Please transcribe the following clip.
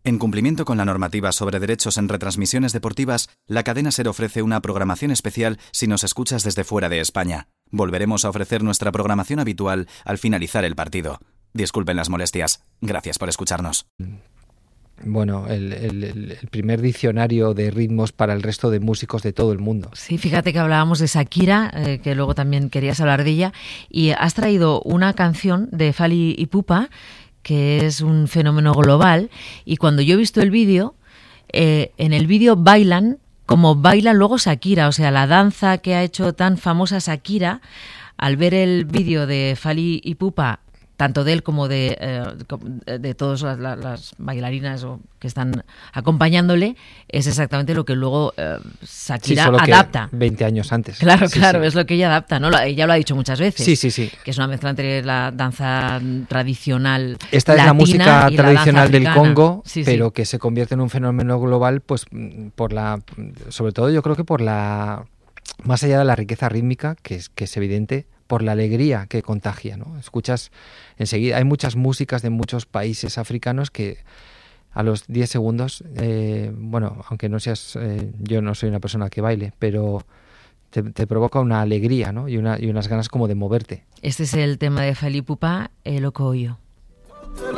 En cumplimiento con la normativa sobre derechos en retransmisiones deportivas, la cadena SER ofrece una programación especial si nos escuchas desde fuera de España. Volveremos a ofrecer nuestra programación habitual al finalizar el partido. Disculpen las molestias. Gracias por escucharnos. Bueno, el primer diccionario de ritmos para el resto de músicos de todo el mundo. Sí, fíjate que hablábamos de Shakira, que luego también querías hablar de ella, y has traído una canción de Fally Ipupa, que es un fenómeno global, y cuando yo he visto el vídeo, en el vídeo bailan como baila luego Shakira, o sea, la danza que ha hecho tan famosa Shakira, al ver el vídeo de Fally Ipupa, tanto de él como de todas las bailarinas que están acompañándole, es exactamente lo que luego Shakira solo adapta. Que 20 años antes. Claro, sí, claro, sí. Es lo que ella adapta, ¿no? Ella lo ha dicho muchas veces. Sí. Que es una mezcla entre la danza tradicional Esta latina es la música y tradicional la del danza Congo, africana. pero que se convierte en un fenómeno global, pues sobre todo yo creo que más allá de la riqueza rítmica, que es evidente, por la alegría que contagia, ¿no? Escuchas enseguida, hay muchas músicas de muchos países africanos que a los 10 segundos, aunque no seas, yo no soy una persona que baile, pero te provoca una alegría, ¿no? Y unas ganas como de moverte. Este es el tema de Fally Ipupa, El Okoyo.